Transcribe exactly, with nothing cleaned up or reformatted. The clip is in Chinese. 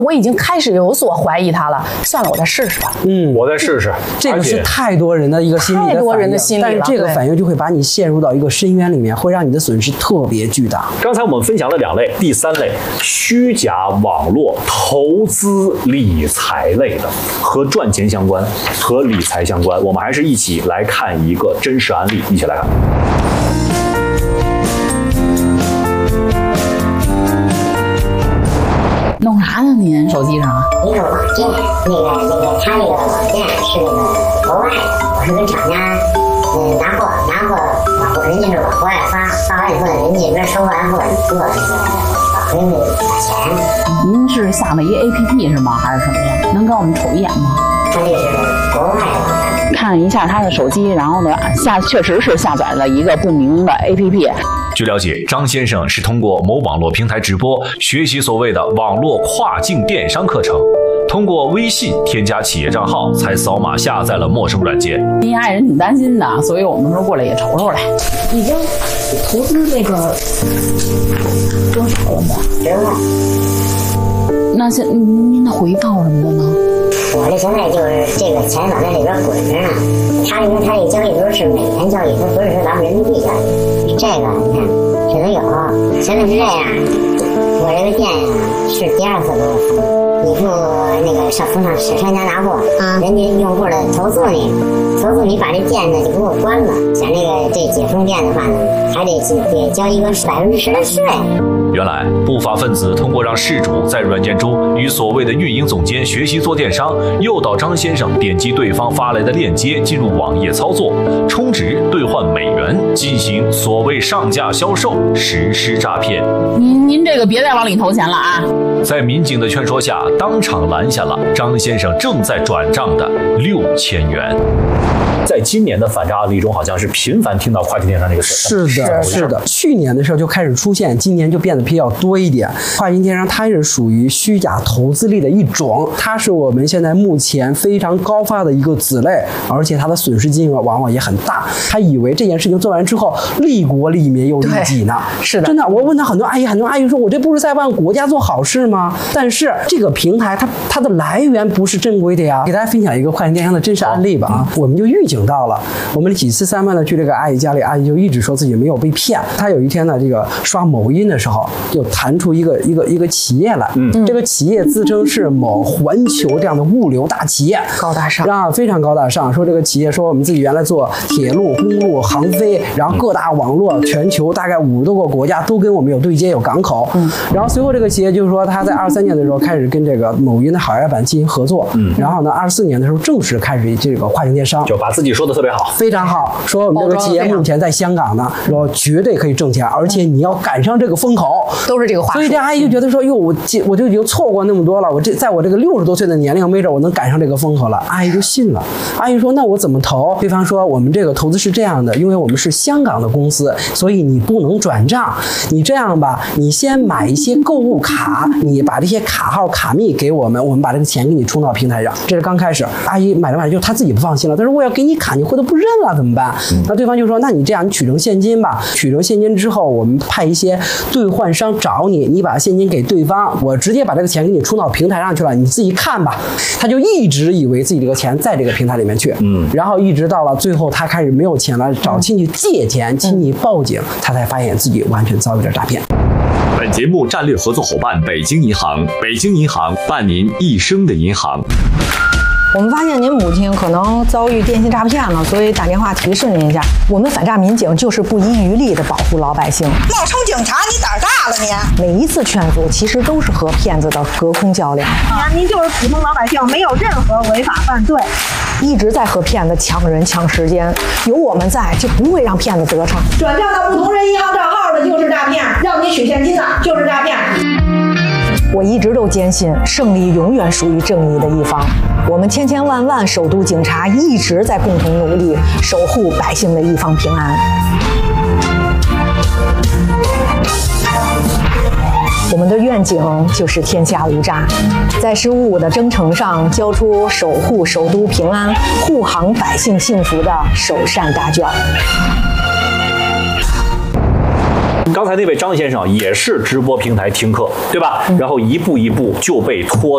我已经开始有所怀疑他了。算了，我再试试吧。 嗯， 我再试试。 这个是太多人的一个心理的反应， 太多人的心理了， 但是这个反应就会把你陷入到一个深渊里面，会让你的损失特别巨大。 刚才我们分享了两类，第三类虚假网络投资理财类的，和赚钱相关，和理财相关。我们还是一起来看一个真实案例，一起来看。 弄啥呢？您手机上啊？ 一个网店，那个那个他那个网店是那个国外的，我是跟厂家嗯拿货，拿货往国人家是往国外发，发完以后人家这边收完货做那个往人家打钱。 您是下了一 A P P 是吗？还是什么呀？能给我们瞅一眼吗？ 他这是国外的。 看一下他的手机，然后呢下确实是下载了一个不明的 A P P。 据了解，张先生是通过某网络平台直播学习所谓的网络跨境电商课程，通过微信添加企业账号，才扫码下载了陌生软件。 您爱人挺担心的，所以我们说过来也瞅瞅来。已经投资这个多少了呢？ 十万。 那现您您的回报什么的呢？ 我这现在就是这个钱老在里边滚着呢。他因为他这个交易都是美元交易，它不是说咱们人民币交易。这个你看，这都有。现在是这样，我这个店呀是第二次给我封，你付那个上从上商家拿货，啊，人家用户的投诉你，投诉你把这店呢就给我关了。像那个这解封店的话呢，还得得交一个百分之十的税。 原来不法分子通过让事主在软件中与所谓的运营总监学习做电商，诱导张先生点击对方发来的链接进入网页操作，充值兑换美元，进行所谓上架销售，实施诈骗。 您您这个别再往里投钱了啊！ 在民警的劝说下，当场拦下了张先生正在转账的六千元。 在今年的反诈案例中，好像是频繁听到跨境电商这个词。 是的，是的。去年的时候就开始出现，今年就变得比较多一点。跨境电商它是属于虚假投资类的一种，它是我们现在目前非常高发的一个子类，而且它的损失金额往往也很大。他以为这件事情做完之后，利国利民又利己呢。 是的， 真的。我问他很多阿姨，很多阿姨说，我这不是在帮国家做好事吗？但是这个平台它它的来源不是正规的呀。给大家分享一个跨境电商的真实案例吧啊，我们就预警到了，我们几次三番的去这个阿姨家里，阿姨就一直说自己没有被骗。她有一天呢，这个刷某音的时候，就弹出一个一个一个企业来，嗯，这个企业自称是某环球这样的物流大企业， 高大上啊，非常高大上。说这个企业说我们自己原来做铁路、公路、航飞，然后各大网络，全球大概五多个国家都跟我们有对接，有港口。嗯，然后随后这个企业就是说他在二三年的时候开始跟这个某音的海外版进行合作，嗯，然后呢，二四年的时候正式开始这个跨境电商， 就把自己说的特别好， 非常好。说我们这个企业目前在香港呢，说绝对可以挣钱，而且你要赶上这个风口， 都是这个话术。 所以这阿姨就觉得说，哟，我我就已经错过那么多了，我这在我这个六十多岁的年龄，没准我能赶上这个风口了。阿姨就信了。阿姨说，那我怎么投？对方说，我们这个投资是这样的，因为我们是香港的公司，所以你不能转账。你这样吧，你先买一些购物卡，你把这些卡号卡密给我们，我们把这个钱给你充到平台上。这是刚开始，阿姨买了买，就她自己不放心了，她说我要给你卡，你回头不认了怎么办？嗯、那对方就说，那你这样，你取成现金吧。取成现金之后，我们派一些兑换商找你，你把现金给对方，我直接把这个钱给你充到平台上去了，你自己看吧。他就一直以为自己这个钱在这个平台里面去，嗯，然后一直到了最后，他开始没有钱了，找亲戚借钱，亲戚报警，他才发现自己完全遭遇了诈骗。 本节目战略合作伙伴北京银行，北京银行伴您一生的银行。 我们发现您母亲可能遭遇电信诈骗了，所以打电话提示您一下。我们反诈民警就是不遗余力地保护老百姓。 冒充警察，你胆大了你！ 每一次劝阻其实都是和骗子的隔空较量。 啊，您就是普通老百姓，没有任何违法犯罪， 一直在和骗子抢人抢时间。有我们在，就不会让骗子得逞。 转账到不同人银行账号的就是诈骗，让你取现金的就是诈骗。 我一直都坚信，胜利永远属于正义的一方。我们千千万万首都警察一直在共同努力，守护百姓的一方平安。我们的愿景就是天下无诈，在十五五的征程上交出守护首都平安、护航百姓幸福的首善大卷。 刚才那位张先生也是直播平台听课，对吧？然后一步一步就被拖